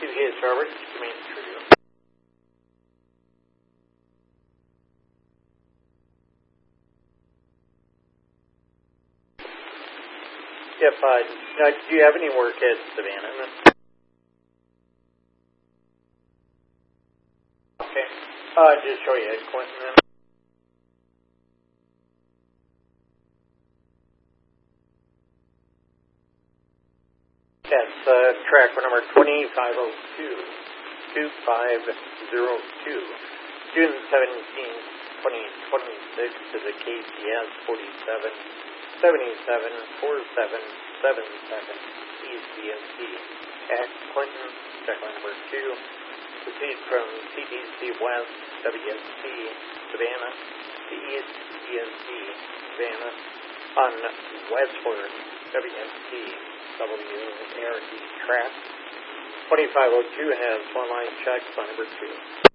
CVK Starboard, command true. Yep, now, do you have any work at Savannah? Okay, just show you at Clinton then. That's track number 2502, 2502, June 17, 2026 to the KCS 47774777 ECMC at Clinton, check line number 2. Proceed from CTC West, WST, Savannah, to East EST, Savannah, on westward, WST, WRD track. 2502 has one line check, line number 2.